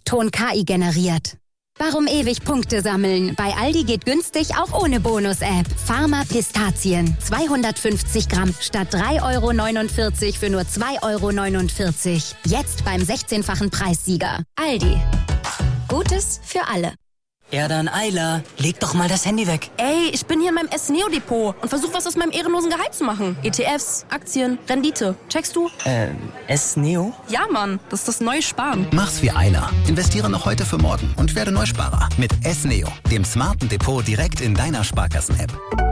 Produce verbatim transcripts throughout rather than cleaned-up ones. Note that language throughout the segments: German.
Ton K I generiert. Warum ewig Punkte sammeln? Bei Aldi geht günstig auch ohne Bonus-App. Pharma Pistazien. zweihundertfünfzig Gramm statt drei Euro neunundvierzig für nur zwei Euro neunundvierzig. Jetzt beim sechzehnfachen Preissieger. Aldi. Gutes für alle. Ja dann, Ayla, leg doch mal das Handy weg. Ey, ich bin hier in meinem S-Neo-Depot und versuche was aus meinem ehrenlosen Gehalt zu machen. E T Fs, Aktien, Rendite. Checkst du? Äh, S-Neo? Ja, Mann, das ist das neue Sparen. Mach's wie Ayla. Investiere noch heute für morgen und werde Neusparer. Mit S-Neo, dem smarten Depot direkt in deiner Sparkassen-App.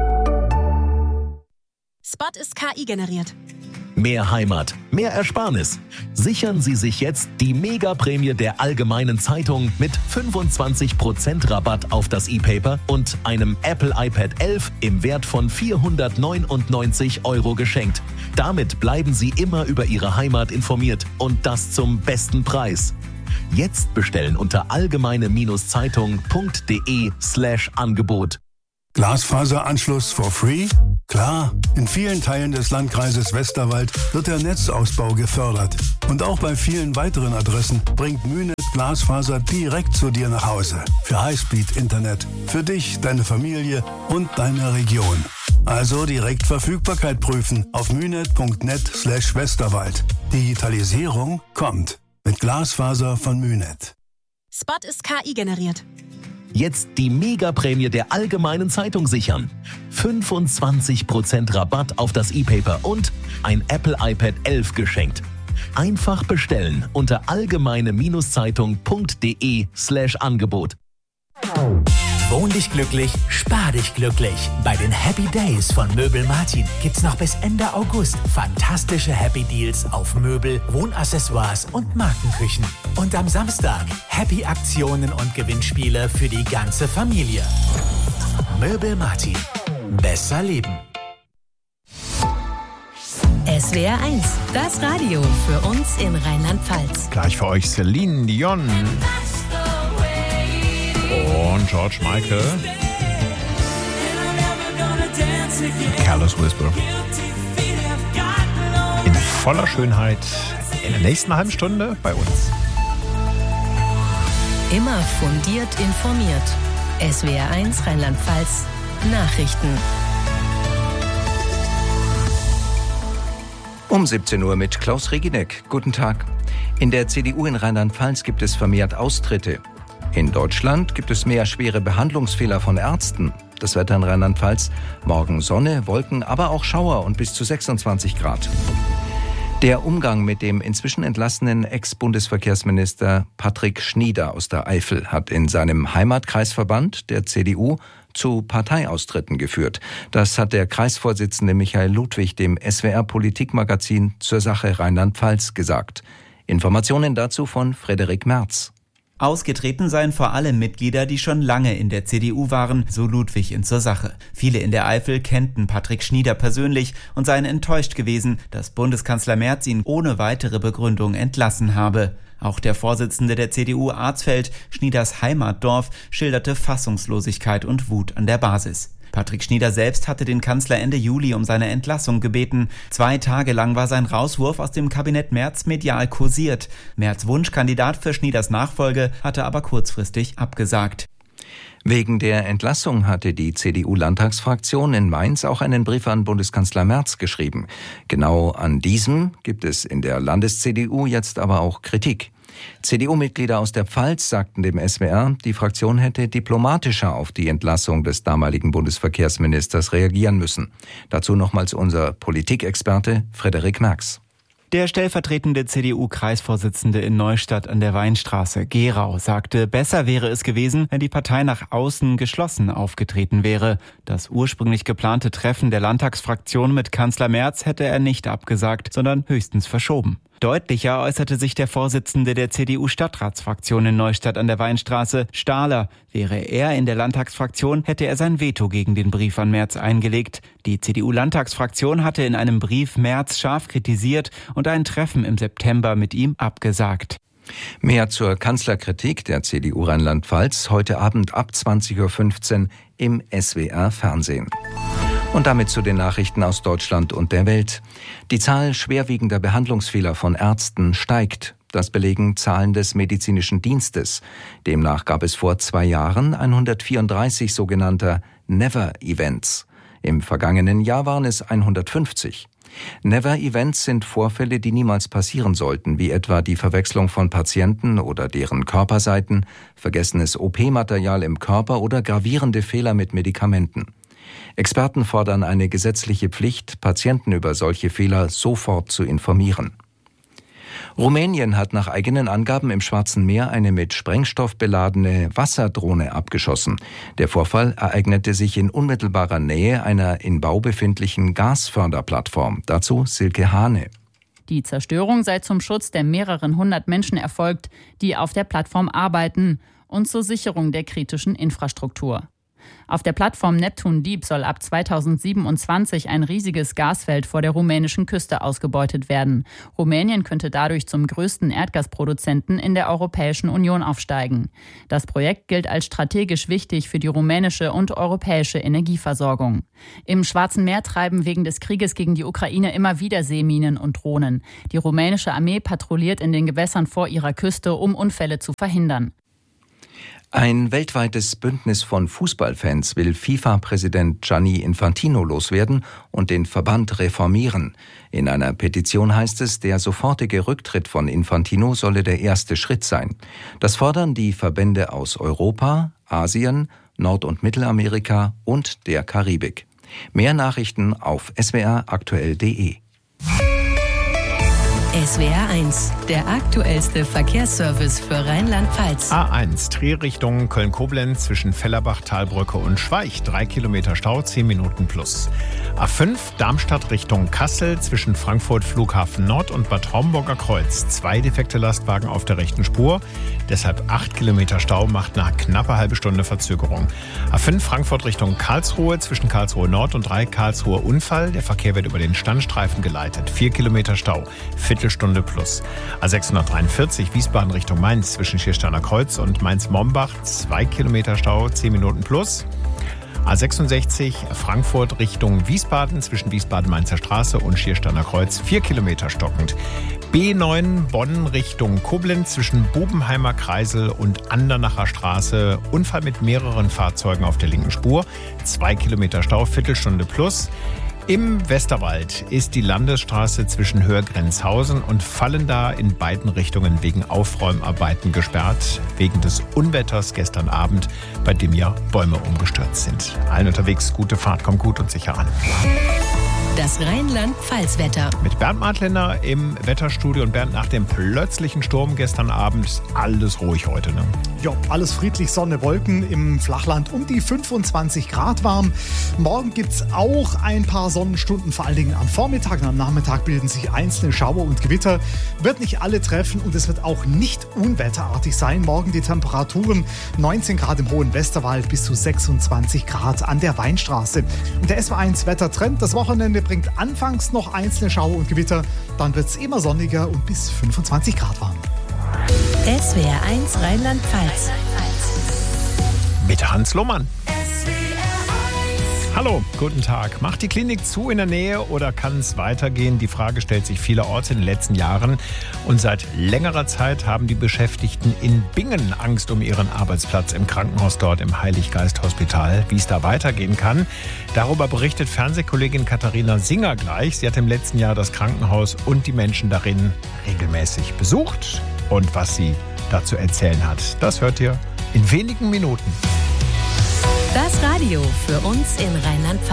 Spot ist K I generiert. Mehr Heimat, mehr Ersparnis. Sichern Sie sich jetzt die Mega-Prämie der Allgemeinen Zeitung mit fünfundzwanzig Prozent Rabatt auf das E-Paper und einem Apple iPad elf im Wert von vierhundertneunundneunzig Euro geschenkt. Damit bleiben Sie immer über Ihre Heimat informiert und das zum besten Preis. Jetzt bestellen unter allgemeine-zeitung.de slash Angebot. Glasfaseranschluss for free? Klar, in vielen Teilen des Landkreises Westerwald wird der Netzausbau gefördert. Und auch bei vielen weiteren Adressen bringt Mühnet Glasfaser direkt zu dir nach Hause. Für Highspeed-Internet. Für dich, deine Familie und deine Region. Also direkt Verfügbarkeit prüfen auf mühnet.net slash Westerwald. Digitalisierung kommt. Mit Glasfaser von Mühnet. Spot ist K I generiert. Jetzt die Mega-Prämie der Allgemeinen Zeitung sichern. fünfundzwanzig Prozent Rabatt auf das E-Paper und ein Apple iPad elf geschenkt. Einfach bestellen unter allgemeine-zeitung.de slash Angebot. Wohn dich glücklich, spar dich glücklich. Bei den Happy Days von Möbel Martin gibt's noch bis Ende August fantastische Happy Deals auf Möbel, Wohnaccessoires und Markenküchen. Und am Samstag Happy Aktionen und Gewinnspiele für die ganze Familie. Möbel Martin. Besser leben. S W R eins, das Radio für uns in Rheinland-Pfalz. Gleich für euch Celine Dion und George Michael. Careless Whisper. In voller Schönheit in der nächsten halben Stunde bei uns. Immer fundiert informiert. S W R eins Rheinland-Pfalz Nachrichten. Um siebzehn Uhr mit Klaus Regineck. Guten Tag. In der C D U in Rheinland-Pfalz gibt es vermehrt Austritte. In Deutschland gibt es mehr schwere Behandlungsfehler von Ärzten. Das Wetter in Rheinland-Pfalz: morgen Sonne, Wolken, aber auch Schauer und bis zu sechsundzwanzig Grad. Der Umgang mit dem inzwischen entlassenen Ex-Bundesverkehrsminister Patrick Schnieder aus der Eifel hat in seinem Heimatkreisverband, der C D U, zu Parteiaustritten geführt. Das hat der Kreisvorsitzende Michael Ludwig dem S W R-Politikmagazin zur Sache Rheinland-Pfalz gesagt. Informationen dazu von Frederik Merz. Ausgetreten seien vor allem Mitglieder, die schon lange in der C D U waren, so Ludwig in zur Sache. Viele in der Eifel kennten Patrick Schnieder persönlich und seien enttäuscht gewesen, dass Bundeskanzler Merz ihn ohne weitere Begründung entlassen habe. Auch der Vorsitzende der C D U Arzfeld, Schnieders Heimatdorf, schilderte Fassungslosigkeit und Wut an der Basis. Patrick Schnieder selbst hatte den Kanzler Ende Juli um seine Entlassung gebeten. Zwei Tage lang war sein Rauswurf aus dem Kabinett Merz medial kursiert. Merz Wunschkandidat für Schnieders Nachfolge hatte aber kurzfristig abgesagt. Wegen der Entlassung hatte die C D U-Landtagsfraktion in Mainz auch einen Brief an Bundeskanzler Merz geschrieben. Genau an diesem gibt es in der Landes-C D U jetzt aber auch Kritik. C D U-Mitglieder aus der Pfalz sagten dem S W R, die Fraktion hätte diplomatischer auf die Entlassung des damaligen Bundesverkehrsministers reagieren müssen. Dazu nochmals unser Politikexperte Frederik Merz. Der stellvertretende C D U-Kreisvorsitzende in Neustadt an der Weinstraße, Gerau, sagte, besser wäre es gewesen, wenn die Partei nach außen geschlossen aufgetreten wäre. Das ursprünglich geplante Treffen der Landtagsfraktion mit Kanzler Merz hätte er nicht abgesagt, sondern höchstens verschoben. Deutlicher äußerte sich der Vorsitzende der C D U-Stadtratsfraktion in Neustadt an der Weinstraße, Stahler. Wäre er in der Landtagsfraktion, hätte er sein Veto gegen den Brief an Merz eingelegt. Die C D U-Landtagsfraktion hatte in einem Brief Merz scharf kritisiert und ein Treffen im September mit ihm abgesagt. Mehr zur Kanzlerkritik der C D U Rheinland-Pfalz heute Abend ab zwanzig Uhr fünfzehn im S W R-Fernsehen. Und damit zu den Nachrichten aus Deutschland und der Welt. Die Zahl schwerwiegender Behandlungsfehler von Ärzten steigt. Das belegen Zahlen des medizinischen Dienstes. Demnach gab es vor zwei Jahren hundertvierunddreißig sogenannter Never-Events. Im vergangenen Jahr waren es hundertfünfzig. Never-Events sind Vorfälle, die niemals passieren sollten, wie etwa die Verwechslung von Patienten oder deren Körperseiten, vergessenes O P-Material im Körper oder gravierende Fehler mit Medikamenten. Experten fordern eine gesetzliche Pflicht, Patienten über solche Fehler sofort zu informieren. Rumänien hat nach eigenen Angaben im Schwarzen Meer eine mit Sprengstoff beladene Wasserdrohne abgeschossen. Der Vorfall ereignete sich in unmittelbarer Nähe einer in Bau befindlichen Gasförderplattform. Dazu Silke Hane. Die Zerstörung sei zum Schutz der mehreren hundert Menschen erfolgt, die auf der Plattform arbeiten und zur Sicherung der kritischen Infrastruktur. Auf der Plattform Neptun Deep soll ab zweitausendsiebenundzwanzig ein riesiges Gasfeld vor der rumänischen Küste ausgebeutet werden. Rumänien könnte dadurch zum größten Erdgasproduzenten in der Europäischen Union aufsteigen. Das Projekt gilt als strategisch wichtig für die rumänische und europäische Energieversorgung. Im Schwarzen Meer treiben wegen des Krieges gegen die Ukraine immer wieder Seeminen und Drohnen. Die rumänische Armee patrouilliert in den Gewässern vor ihrer Küste, um Unfälle zu verhindern. Ein weltweites Bündnis von Fußballfans will FIFA-Präsident Gianni Infantino loswerden und den Verband reformieren. In einer Petition heißt es, der sofortige Rücktritt von Infantino solle der erste Schritt sein. Das fordern die Verbände aus Europa, Asien, Nord- und Mittelamerika und der Karibik. Mehr Nachrichten auf s w r aktuell punkt d e. S W R eins, der aktuellste Verkehrsservice für Rheinland-Pfalz. A eins, Drehrichtung Köln-Koblenz zwischen Fellerbach, Talbrücke und Schweich. Drei Kilometer Stau, zehn Minuten plus. A fünf, Darmstadt Richtung Kassel zwischen Frankfurt Flughafen Nord und Bad Homburger Kreuz. Zwei defekte Lastwagen auf der rechten Spur. Deshalb acht Kilometer Stau, macht eine knappe halbe Stunde Verzögerung. A fünf, Frankfurt Richtung Karlsruhe zwischen Karlsruhe Nord und drei, Karlsruhe Unfall. Der Verkehr wird über den Standstreifen geleitet. Vier Kilometer Stau, Viertelstunde plus. A sechshundertdreiundvierzig, Wiesbaden Richtung Mainz zwischen Schiersteiner Kreuz und Mainz-Mombach. Zwei Kilometer Stau, zehn Minuten plus. A sechsundsechzig, Frankfurt Richtung Wiesbaden zwischen Wiesbaden-Mainzer Straße und Schiersteiner Kreuz. Vier Kilometer stockend. B neun, Bonn Richtung Koblenz zwischen Bubenheimer Kreisel und Andernacher Straße. Unfall mit mehreren Fahrzeugen auf der linken Spur. Zwei Kilometer Stau, Viertelstunde plus. Im Westerwald ist die Landesstraße zwischen Höhrgrenzhausen und Vallendar in beiden Richtungen wegen Aufräumarbeiten gesperrt. Wegen des Unwetters gestern Abend, bei dem ja Bäume umgestürzt sind. Allen unterwegs gute Fahrt, kommt gut und sicher an. Das Rheinland-Pfalz-Wetter. Mit Bernd Martländer im Wetterstudio. Und Bernd, nach dem plötzlichen Sturm gestern Abend alles ruhig heute, ne? Ja, alles friedlich, Sonne, Wolken, im Flachland um die fünfundzwanzig Grad warm. Morgen gibt es auch ein paar Sonnenstunden, vor allen Dingen am Vormittag und am Nachmittag bilden sich einzelne Schauer und Gewitter. Wird nicht alle treffen und es wird auch nicht unwetterartig sein. Morgen die Temperaturen neunzehn Grad im hohen Westerwald bis zu sechsundzwanzig Grad an der Weinstraße. Und der S W R eins Wettertrend, das Wochenende bringt anfangs noch einzelne Schauer und Gewitter, dann wird es immer sonniger und bis fünfundzwanzig Grad warm. S W R eins Rheinland-Pfalz. Mit Hans Lohmann. Hallo, guten Tag. Macht die Klinik zu in der Nähe oder kann es weitergehen? Die Frage stellt sich vielerorts in den letzten Jahren. Und seit längerer Zeit haben die Beschäftigten in Bingen Angst um ihren Arbeitsplatz im Krankenhaus dort im Heiliggeist-Hospital. Wie es da weitergehen kann, darüber berichtet Fernsehkollegin Katharina Singer gleich. Sie hat im letzten Jahr das Krankenhaus und die Menschen darin regelmäßig besucht. Und was sie dazu erzählen hat, das hört ihr in wenigen Minuten. Das Radio für uns in Rheinland-Pfalz.